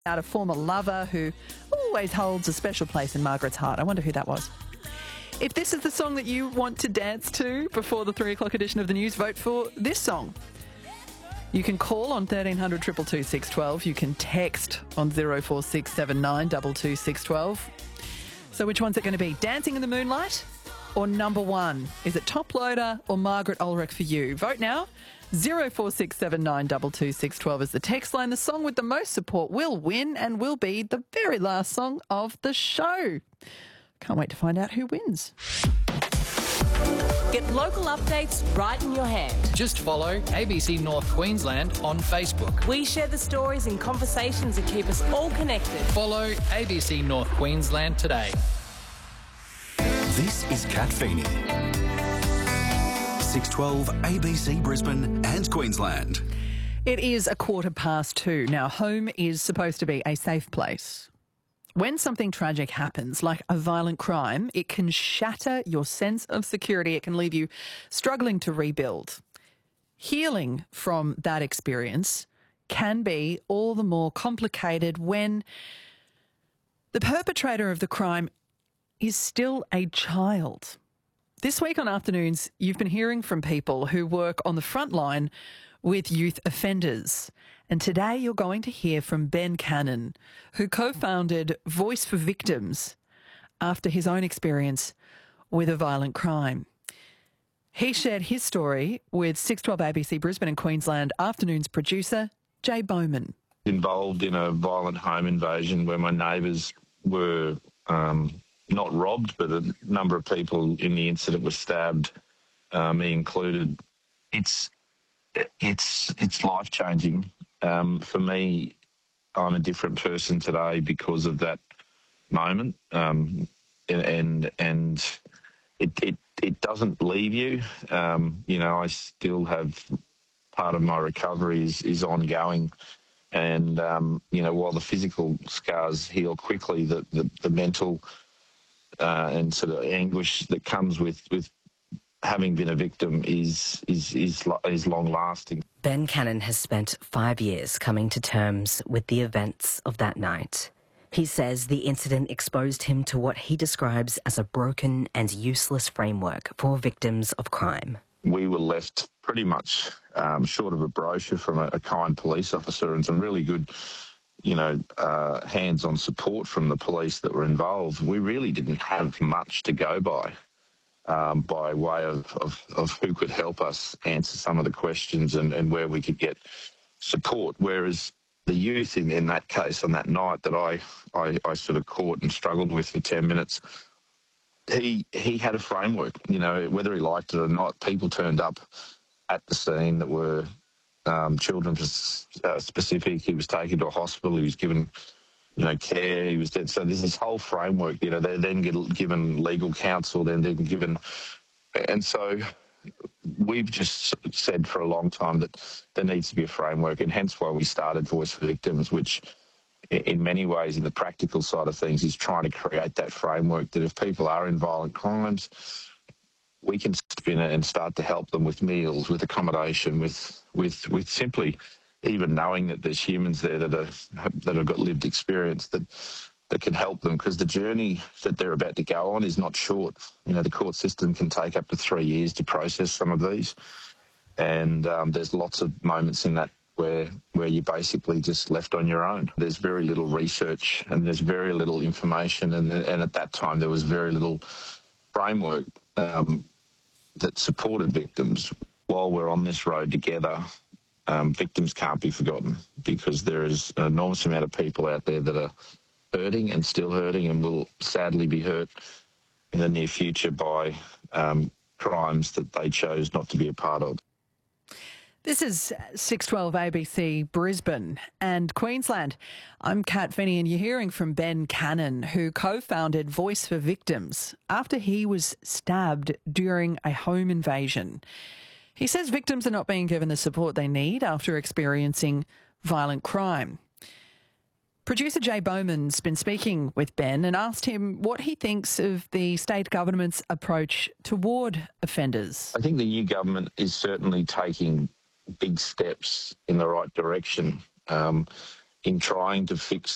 Out a former lover who always holds a special place in Margaret's heart. I wonder who that was. If this is the song that you want to dance to before the 3 o'clock edition of the news, vote for this song. You can call on 1300 222 612. You can text on 04679 22 612. So which one's it going to be? Dancing in the Moonlight or number one? Is it Top Loader or Margaret Ulrich for you? Vote now. 04679 22 612 is the text line. The song with the most support will win and will be the very last song of the show. Can't wait to find out who wins. Get local updates right in your hand. Just follow ABC North Queensland on Facebook. We share the stories and conversations that keep us all connected. Follow ABC North Queensland today. This is Kat Feeney. 612 ABC Brisbane and Queensland. It is 2:15. Now, home is supposed to be a safe place. When something tragic happens, like a violent crime, it can shatter your sense of security. It can leave you struggling to rebuild. Healing from that experience can be all the more complicated when the perpetrator of the crime is still a child. This week on Afternoons, you've been hearing from people who work on the front line with youth offenders. And today you're going to hear from Ben Cannon, who co-founded Voice for Victims after his own experience with a violent crime. He shared his story with 612 ABC Brisbane and Queensland Afternoons producer Jay Bowman. Involved in a violent home invasion where my neighbours were not robbed, but a number of people in the incident were stabbed, me included. It's life-changing. For me, I'm a different person today because of that moment, and it doesn't leave you. I still have part of my recovery is ongoing, and while the physical scars heal quickly, the mental and sort of anguish that comes with having been a victim is long lasting. Ben Cannon has spent 5 years coming to terms with the events of that night. He says the incident exposed him to what he describes as a broken and useless framework for victims of crime. We were left pretty much short of a brochure from a kind police officer and some really good hands-on support from the police that were involved. We really didn't have much to go by way of who could help us answer some of the questions and where we could get support. Whereas the youth in that case on that night that I sort of caught and struggled with for 10 minutes, he had a framework, whether he liked it or not. People turned up at the scene that were children specific. He was taken to a hospital. He was given, care. He was dead. So there's this whole framework. They're then given legal counsel. Then they're given, and so we've just said for a long time that there needs to be a framework, and hence why we started Voice for Victims, which in many ways, in the practical side of things, is trying to create that framework that if people are in violent crimes, we can step in and start to help them with meals, with accommodation, with simply even knowing that there's humans there that have got lived experience that can help them, because the journey that they're about to go on is not short. The court system can take up to 3 years to process some of these, and there's lots of moments in that where you're basically just left on your own. There's very little research and there's very little information, and at that time there was very little framework that supported victims. While we're on this road together, victims can't be forgotten, because there is an enormous amount of people out there that are hurting and still hurting and will sadly be hurt in the near future by crimes that they chose not to be a part of. This is 612 ABC Brisbane and Queensland. I'm Kat Feeney, and you're hearing from Ben Cannon, who co-founded Voice for Victims after he was stabbed during a home invasion. He says victims are not being given the support they need after experiencing violent crime. Producer Jay Bowman's been speaking with Ben and asked him what he thinks of the state government's approach toward offenders. I think the new government is certainly taking big steps in the right direction in trying to fix